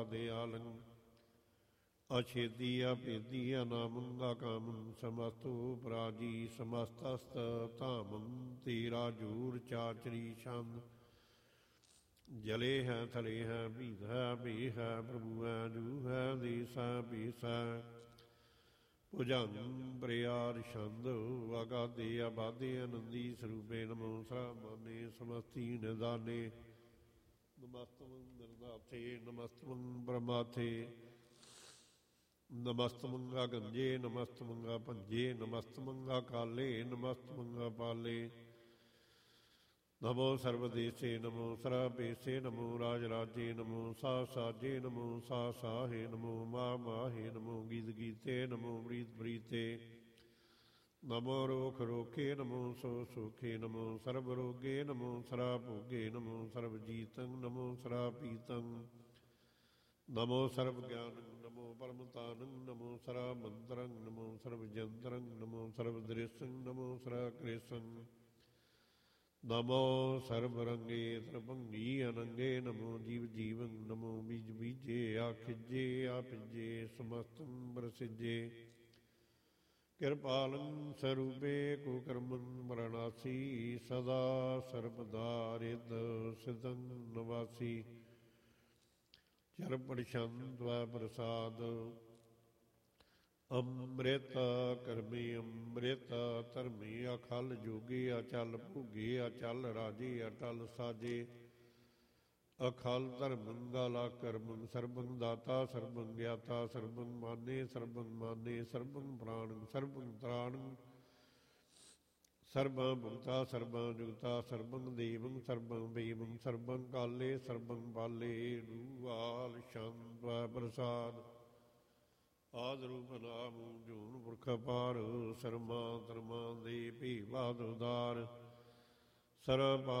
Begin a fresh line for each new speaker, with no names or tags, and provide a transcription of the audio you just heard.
ਦਿਆਲੰ ਅਛੇਦੀ ਅਭੇਦੀ ਅਨਾਮੰ ਅਕਾਮੰ ਸਮਸਤੋ ਪਰਾਜੀ ਸਮਸਤਸਤ ਧਾਮੰ ਤੇਰਾ ਜੂਰ ਚਾਚਰੀ ਛੰਦ ਜਲੇ ਹੈ ਥਲੇ ਹੈ ਭੀਤ ਹੈ ਭੇ ਹੈ ਪ੍ਰਭੂ ਹੈ ਜੂ ਹੈ ਦੇਸ ਹੈ ਭੇਸ ਹੈ ਭੁਜੰਗ ਪ੍ਰਿਆਰ ਛੰਦ ਅਗਾਦੇ ਆਬਾਦੇ ਆਨੰਦੀ ਸਰੂਪੇ ਨਮੋ ਸਰਾਮਾਨੇ ਸਮਸਤੀ ਨਿਦਾਨੇ ਨਮਸਤਮੰ ਨਿਰਨਾਥੇ ਨਮਸਤਮੰ ਬ੍ਰਹਮਾਥੇ ਨਮਸਤਮੰ ਗੰਜੇ ਨਮਸਤਮੰ ਭੰਜੇ ਨਮਸਤਮੰ ਕਾਲੇ ਨਮਸਤਮੰ ਪਾਲੇ ਨਮੋ ਸਰਵਦੇਸੇ ਨਮੋ ਸਰਬੇਸੇ ਨਮੋ ਰਾਜ ਰਾਜੇ ਨਮੋ ਸਾ ਸਾਜੇ ਨਮੋ ਸਾ ਸਾਹੇ ਨਮੋ ਮਾ ਮਾਹੇ ਨਮੋ ਗੀਤ ਗੀਤੇ ਨਮੋ ਬ੍ਰੀਤ ਬ੍ਰੀਤੇ ਨਮੋ ਰੋਖ ਰੋਖੇ ਨਮੋ ਸੋ ਸੋਖੇ ਨਮੋ ਸਰਬ ਰੋਗੇ ਨਮੋ ਸਰਾ ਭੋਗੇ ਨਮੋ ਸਰਬ ਜੀਤੰ ਨਮੋ ਸਰਾ ਪੀਤੰ ਨਮੋ ਸਰਬ ਗਿਆਨੰ ਨਮੋ ਪਰਮਤਾਨੰ ਨਮੋ ਸਰਾ ਮੰਤਰੰ ਨਮੋ ਸਰਬ ਜੰਤਰੰ ਨਮੋ ਸਰਬ ਦ੍ਰਿਸ਼ੰ ਨਮੋ ਸਰਾ ਕ੍ਰਿਸ਼ੰ ਨਮੋ ਸਰਬ ਰੰਗੇ ਸਰਬੰਗੀ ਅਨੰਗੇ ਨਮੋ ਜੀਵ ਜੀਵਨ ਨਮੋ ਬੀਜ ਬੀਜੇ ਆਖਿਜੇ ਆਪਿਜੇ ਸਮਸਤੰ ਪ੍ਰਸਿਜੇ ਕਿਰਪਾਲੰ ਸਰੂਪੇ ਕੋ ਕਰਮੰ ਮਰਣਾਸੀ ਸਦਾ ਸਰਬਦਾ ਰਿਦ ਸਿਦੰ ਨਵਾਸੀ ਚਰ ਪ੍ਰਸ਼ੰਦ ਪ੍ਰਸਾਦ ਅੰਮ੍ਰਿਤ ਕਰਮੀ ਅੰਮ੍ਰਿਤ ਧਰਮੀ ਅਖਲ ਜੋਗੀ ਅਚਲ ਭੁਗੇ ਅਚਲ ਰਾਜੇ ਅਟਲ ਸਾਜੇ ਅਖਲ ਧਰਮੰ ਗਾਲਾ ਕਰਮੰ ਸਰਬੰ ਦਾਤਾ ਸਰਬੰ ਗਿਆਤਾ ਸਰਬੰ ਮਾਨੇ ਸਰਬੰ ਪ੍ਰਾਣੰ ਸਰਬੰ ਤ੍ਰਾਣੰ ਸਰਬੰ ਭੁਗਤਾ ਸਰਬੰ ਜੁਗਤਾ ਸਰਬੰ ਦੇਵੰ ਸਰਬੰ ਬੇਵੰ ਸਰਬੰ ਕਾਲੇ ਸਰਬੰ ਬਾਲੇ ਰੂਆਲ ਸ਼ੰਦ ਪ੍ਰਸਾਦ ਆਦ ਰੂਪ ਨਾਮ ਜੂਨ ਪੁਰਖ ਪਾਰ ਸਰਮਾ ਧਰਮਾਂ ਦੇ ਭੀ ਬਾਦ ਉਦਾਰ ਸਰਬ